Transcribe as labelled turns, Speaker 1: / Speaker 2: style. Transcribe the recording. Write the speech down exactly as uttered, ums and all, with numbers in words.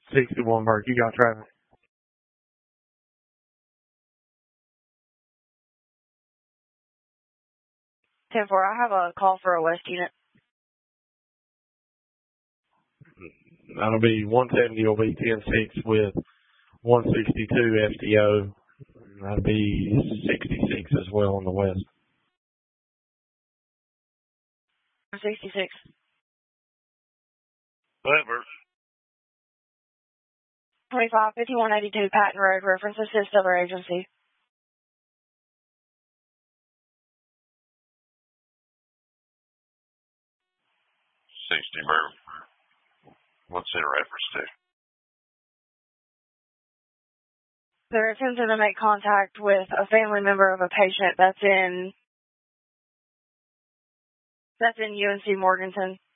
Speaker 1: sixty-one Burke. You got traffic.
Speaker 2: ten four, I have a call for a West unit.
Speaker 1: That'll be one seventy will be ten six with one sixty-two F T O. That'll be sixty-six as well on the west.
Speaker 2: sixty-six.
Speaker 3: Whatever.
Speaker 2: twenty-five fifty-one eighty-two Patton Road, reference assist other agency.
Speaker 3: sixty Murray. What's in reference to?
Speaker 2: They're attempting to make contact with a family member of a patient that's in that's in U N C Morganton.